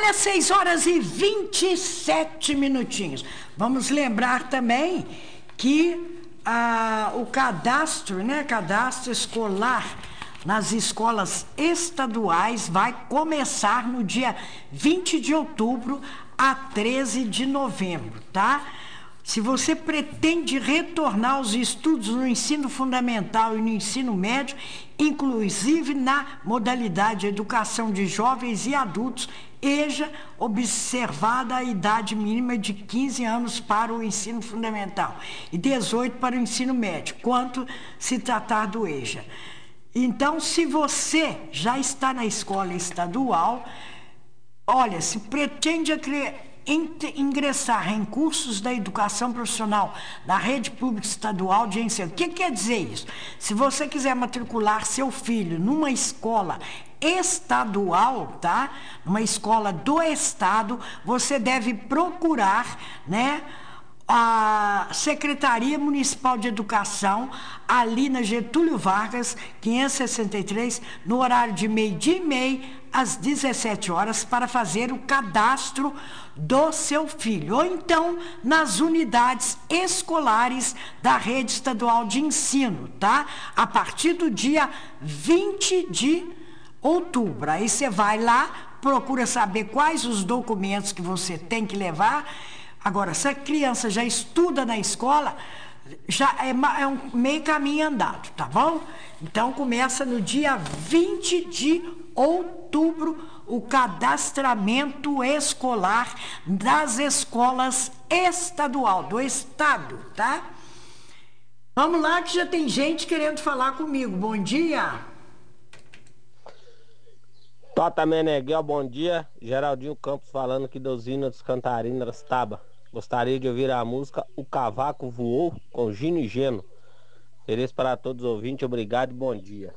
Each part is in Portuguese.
Olha, 6 horas e 27 minutinhos. Vamos lembrar também que o cadastro, né? Cadastro escolar nas escolas estaduais vai começar no dia 20 de outubro a 13 de novembro, tá? Se você pretende retornar aos estudos no ensino fundamental e no ensino médio, inclusive na modalidade educação de jovens e adultos, EJA, observada a idade mínima de 15 anos para o ensino fundamental e 18 para o ensino médio, quanto se tratar do EJA. Então, se você já está na escola estadual, olha, se pretende ingressar em cursos da educação profissional da rede pública estadual de ensino. O que quer dizer isso? Se você quiser matricular seu filho numa escola estadual, tá? Numa escola do estado, você deve procurar, né, a Secretaria Municipal de Educação, ali na Getúlio Vargas, 563, no horário de 12h30 às 17 horas, para fazer o cadastro do seu filho. Ou então, nas unidades escolares da rede estadual de ensino, tá? A partir do dia 20 de outubro. Aí você vai lá, procura saber quais os documentos que você tem que levar. Agora, se a criança já estuda na escola, já é um meio caminho andado, tá bom? Então, começa no dia 20 de outubro o cadastramento escolar das escolas estadual, do estado, tá? Vamos lá, que já tem gente querendo falar comigo. Bom dia. Tota Meneghel, bom dia. Geraldinho Campos falando aqui da usina dos Cantarinas, Taba. Gostaria de ouvir a música O Cavaco Voou, com Gino e Geno. Feliz para todos os ouvintes, obrigado e bom dia.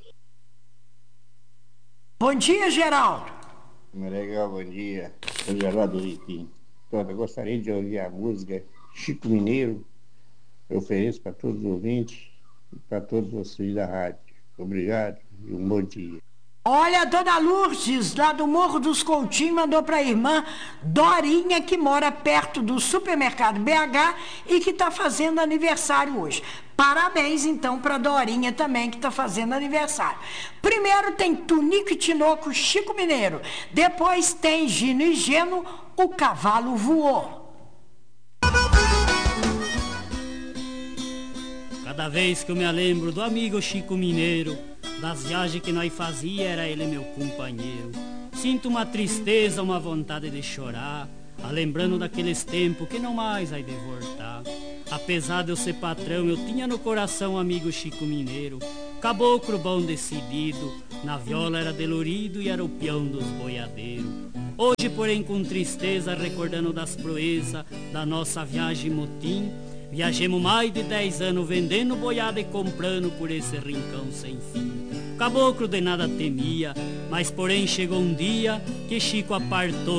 Bom dia, Geraldo. Meneghel, bom dia. Sou Geraldo Riquim. Tota, gostaria de ouvir a música Chico Mineiro. Eu ofereço para todos os ouvintes e para todos vocês da rádio. Obrigado e um bom dia. Olha, a dona Lourdes, lá do Morro dos Coutinhos, mandou para a irmã Dorinha, que mora perto do supermercado BH e que está fazendo aniversário hoje. Parabéns, então, para Dorinha também, que está fazendo aniversário. Primeiro tem Tunico e Tinoco, Chico Mineiro. Depois tem Gino e Geno, O Cavalo Voou. Cada vez que eu me lembro do amigo Chico Mineiro, das viagens que nós fazia, era ele meu companheiro. Sinto uma tristeza, uma vontade de chorar, lembrando daqueles tempos que não mais vai de voltar. Apesar de eu ser patrão, eu tinha no coração amigo Chico Mineiro, caboclo bom decidido, na viola era delorido e era o peão dos boiadeiros. Hoje, porém, com tristeza, recordando das proezas da nossa viagem motim, viajemos mais de 10 anos vendendo boiada e comprando por esse rincão sem fim. Caboclo de nada temia, mas porém chegou um dia que Chico apartou